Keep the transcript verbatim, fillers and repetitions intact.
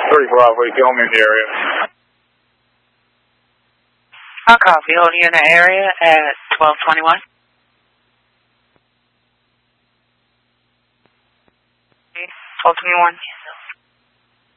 three Bravo, you hold me in the area. I'll copy. Hold you in the area at twelve twenty-one. twelve twenty-one.